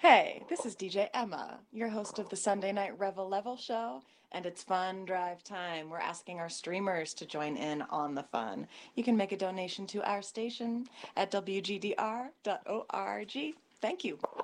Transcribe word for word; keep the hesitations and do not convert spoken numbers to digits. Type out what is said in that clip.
Hey, this is D J Emma, your host of the Sunday Night Revel Level Show, and it's fun drive time. We're asking our streamers to join in on the fun. You can make a donation to our station at w g d r dot org. Thank you.